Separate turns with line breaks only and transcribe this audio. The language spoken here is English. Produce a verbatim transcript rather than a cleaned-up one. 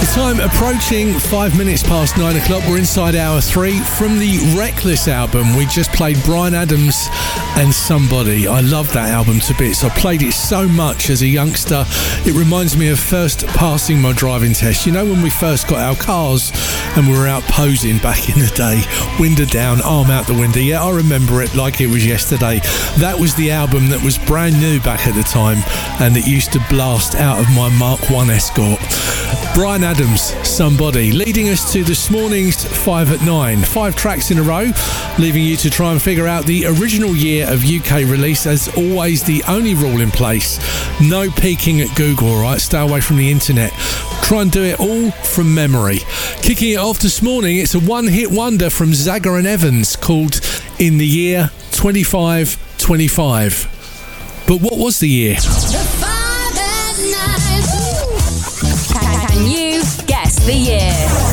Time approaching five minutes past nine o'clock. We're inside hour three. From the Reckless album, we just played Bryan Adams and Somebody. I love that album to bits. I played it so much as a youngster. It reminds me of first passing my driving test. You know, when we first got our cars and we were out posing back in the day, window down, arm out the window. Yeah, I remember it like it was yesterday. That was the album that was brand new back at the time, and it used to blast out of my Mark one Escort. Bryan Adams, Somebody, leading us to this morning's five at nine. Five tracks in a row, leaving you to try and figure out the original year of U K release. As always, the only rule in place: no peeking at Google, all right? Stay away from the internet. Try and do it all from memory. Kicking it off this morning, it's a one-hit wonder from Zaga and Evans called In the Year twenty-five twenty-five. But what was the year?
Can you guess the year?